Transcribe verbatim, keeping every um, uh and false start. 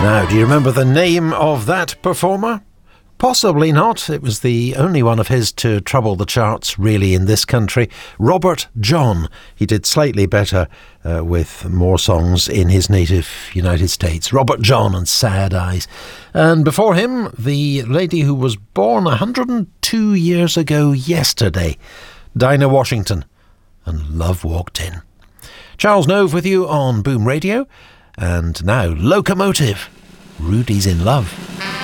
Now, do you remember the name of that performer? Possibly not. It was the only one of his to trouble the charts, really, in this country. Robert John. He did slightly better uh, with more songs in his native United States. Robert John and Sad Eyes. And before him, the lady who was born one hundred two years ago yesterday, Dinah Washington, and Love Walked In. Charles Nove with you on Boom Radio. And now, Locomotive, Rudy's in Love.